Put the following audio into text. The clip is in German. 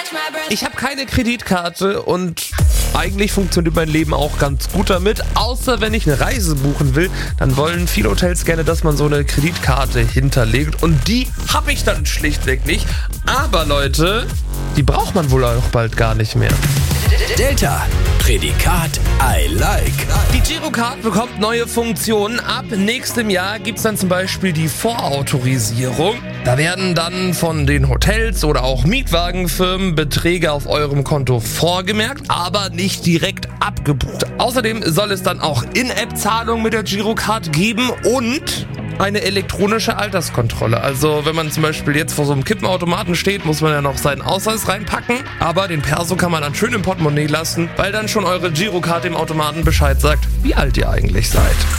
Ich habe keine Kreditkarte und eigentlich funktioniert mein Leben auch ganz gut damit. Außer wenn ich eine Reise buchen will, dann wollen viele Hotels gerne, dass man so eine Kreditkarte hinterlegt. Und die habe ich dann schlichtweg nicht. Aber Leute, die braucht man wohl auch bald gar nicht mehr. Delta, Prädikat I like. Die Girocard bekommt neue Funktionen. Ab nächstem Jahr gibt es dann zum Beispiel die Vorautorisierung. Da werden dann von den Hotels oder auch Mietwagenfirmen Beträge auf eurem Konto vorgemerkt, aber nicht direkt abgebucht. Außerdem soll es dann auch In-App-Zahlungen mit der Girocard geben und eine elektronische Alterskontrolle. Also wenn man zum Beispiel jetzt vor so einem Kippenautomaten steht, muss man ja noch seinen Ausweis reinpacken. Aber den Perso kann man dann schön im Portemonnaie lassen, weil dann schon eure Girocard dem Automaten Bescheid sagt, wie alt ihr eigentlich seid.